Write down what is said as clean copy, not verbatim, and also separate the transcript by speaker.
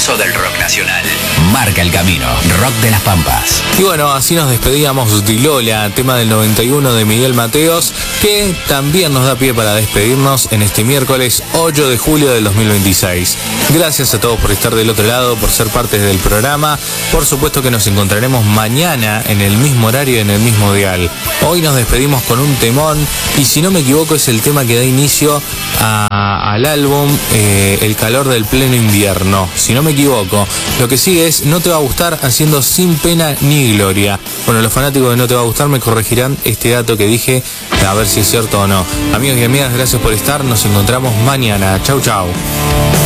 Speaker 1: pulso del rock nacional. Marca el camino, Rock de las Pampas.
Speaker 2: Y bueno, así nos despedíamos de Lola, tema del 91 de Miguel Mateos, que también nos da pie para despedirnos en este miércoles 8 de julio del 2026. Gracias a todos por estar del otro lado, por ser parte del programa. Por supuesto que nos encontraremos mañana en el mismo horario y en el mismo dial. Hoy nos despedimos con un temón, y si no me equivoco es el tema que da inicio al álbum El calor del pleno invierno. Si no me equivoco, lo que sigue es No te va a gustar, haciendo Sin pena ni gloria. Bueno, los fanáticos de No te va a gustar me corregirán este dato que dije, a ver si es cierto o no. Amigos y amigas, gracias por estar. Nos encontramos mañana. Chau, chau.